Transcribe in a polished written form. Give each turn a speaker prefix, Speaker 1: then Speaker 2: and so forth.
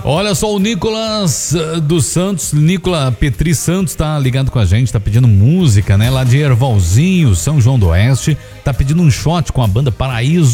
Speaker 1: Olha só, o Nicolas dos Santos, Nicolas Petri Santos tá ligado com a gente, tá pedindo música, né? Lá de Ervalzinho, São João do Oeste, tá pedindo um shot com a banda Paraíso.